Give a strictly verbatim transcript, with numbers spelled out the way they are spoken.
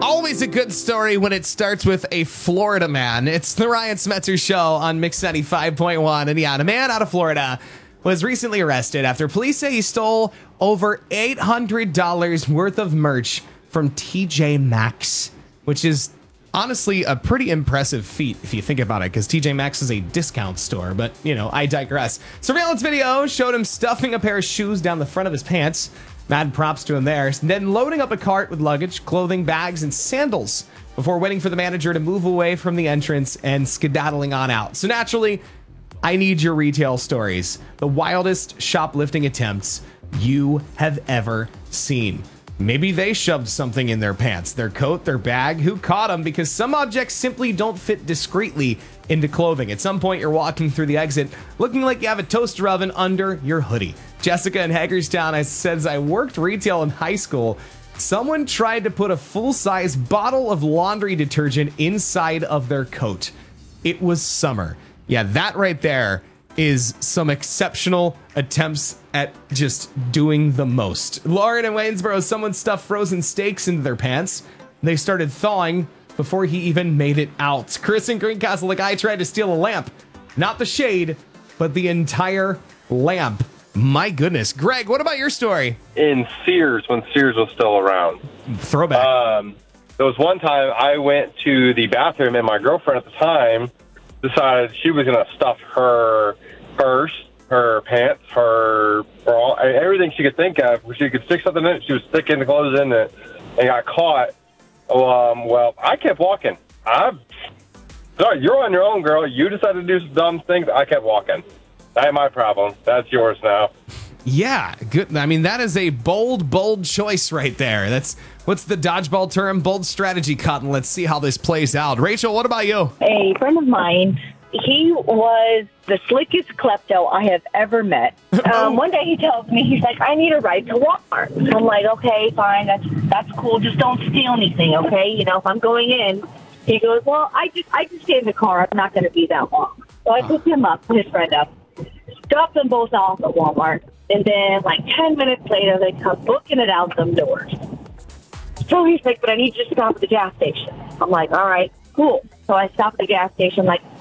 Always a good story when it starts with a Florida man. It's the Ryan Smetzer Show on Mix ninety-five point one. And yeah, a man out of Florida was recently arrested after police say he stole over eight hundred dollars worth of merch from T J Maxx, which is honestly a pretty impressive feat if you think about it, because T J Maxx is a discount store. But, you know, I digress. Surveillance video showed him stuffing a pair of shoes down the front of his pants. Mad props to him there. Then loading up a cart with luggage, clothing, bags, and sandals before waiting for the manager to move away from the entrance and skedaddling on out. So naturally, I need your retail stories. The wildest shoplifting attempts you have ever seen. Maybe they shoved something in their pants, their coat, their bag. Who caught them? Because some objects simply don't fit discreetly into clothing. At some point, you're walking through the exit looking like you have a toaster oven under your hoodie. Jessica in Hagerstown says, I worked retail in high school. Someone tried to put a full-size bottle of laundry detergent inside of their coat. It was summer. Yeah, that right there is some exceptional attempts at just doing the most. Lauren in Waynesboro, someone stuffed frozen steaks into their pants. They started thawing before he even made it out. Chris in Greencastle, the guy tried to steal a lamp. Not the shade, but the entire lamp. My goodness. Greg, what about your story? In Sears, when Sears was still around. Throwback. Um, there was one time I went to the bathroom, and my girlfriend at the time decided she was going to stuff her purse, her pants, her bra, everything she could think of. She could stick something in it. She was sticking the clothes in it and got caught. Um, well, I kept walking. I'm sorry, you're on your own, girl. You decided to do some dumb things. I kept walking. That ain't my problem. That's yours now. Yeah, good. I mean, that is a bold, bold choice right there. That's what's the dodgeball term? Bold strategy, Cotton. Let's see how this plays out. Rachel, what about you? A friend of mine, he was the slickest klepto I have ever met. Um, one day he tells me, he's like, I need a ride to Walmart. I'm like, okay, fine. That's that's cool. Just don't steal anything, okay? You know, if I'm going in. He goes, well, I just I just stay in the car. I'm not going to be that long. So I picked him up, his friend up, dropped them both off at Walmart. And then, like, ten minutes later, they come booking it out them doors. So he's like, but I need you to stop at the gas station. I'm like, all right, cool. So I stop at the gas station, like,